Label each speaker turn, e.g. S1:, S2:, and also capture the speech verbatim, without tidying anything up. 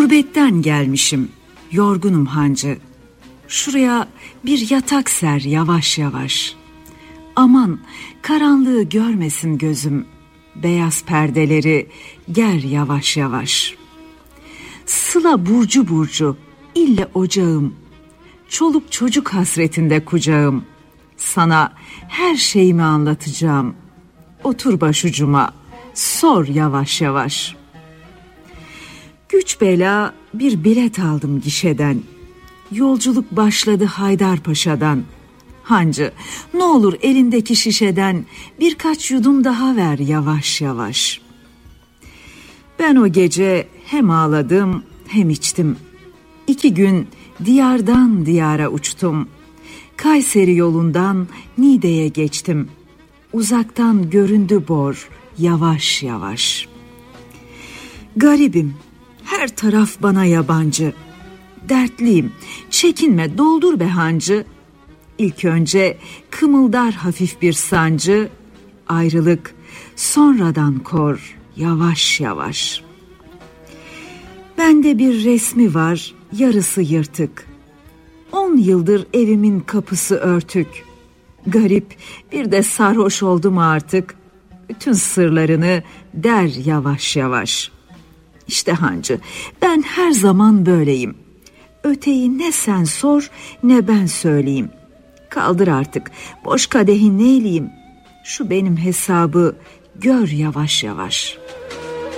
S1: Nöbetten gelmişim, yorgunum hancı. Şuraya bir yatak ser yavaş yavaş. Aman karanlığı görmesin gözüm, beyaz perdeleri ger yavaş yavaş. Sıla burcu burcu, ille ocağım, çoluk çocuk hasretinde kucağım. Sana her şeyimi anlatacağım. Otur başucuma, sor yavaş yavaş. Güç bela bir bilet aldım gişeden. Yolculuk başladı Haydarpaşa'dan. Hancı, ne olur elindeki şişeden birkaç yudum daha ver yavaş yavaş. Ben o gece hem ağladım hem içtim. İki gün diyardan diyara uçtum. Kayseri yolundan Niğde'ye geçtim. Uzaktan göründü Bor yavaş yavaş. Garibim, her taraf bana yabancı. Dertliyim, çekinme doldur be hancı. İlk önce kımıldar hafif bir sancı. Ayrılık sonradan kor yavaş yavaş. Bende bir resmi var, yarısı yırtık. On yıldır evimin kapısı örtük. Garip, bir de sarhoş oldum artık. Bütün sırlarını der yavaş yavaş. İşte hancı, ben her zaman böyleyim. Öteyi ne sen sor ne ben söyleyeyim. Kaldır artık, boş kadehi neyleyeyim? Şu benim hesabı gör yavaş yavaş.